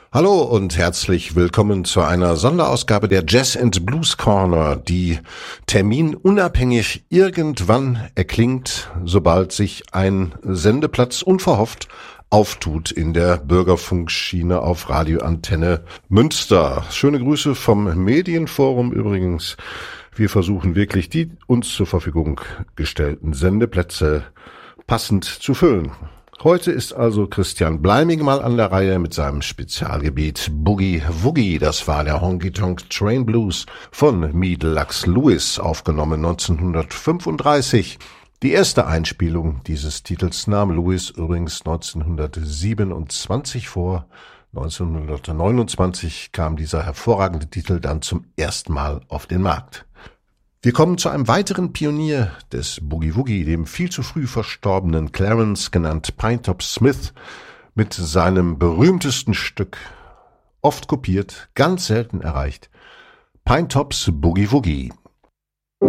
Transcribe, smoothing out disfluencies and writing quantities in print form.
Hallo und herzlich willkommen zu einer Sonderausgabe der Jazz and Blues Corner, die terminunabhängig irgendwann erklingt, sobald sich ein Sendeplatz unverhofft auftut in der Bürgerfunkschiene auf Radioantenne Münster. Schöne Grüße vom Medienforum übrigens. Wir versuchen wirklich, die uns zur Verfügung gestellten Sendeplätze passend zu füllen. Heute ist also Christian Bleiming mal an der Reihe mit seinem Spezialgebiet Boogie Woogie. Das war der Honky Tonk Train Blues von Meade Lux Lewis, aufgenommen 1935. Die erste Einspielung dieses Titels nahm Lewis übrigens 1927 vor. 1929 kam dieser hervorragende Titel dann zum ersten Mal auf den Markt. Wir kommen zu einem weiteren Pionier des Boogie Woogie, dem viel zu früh verstorbenen Clarence, genannt Pinetop Smith, mit seinem berühmtesten Stück, oft kopiert, ganz selten erreicht, Pinetops Boogie Woogie.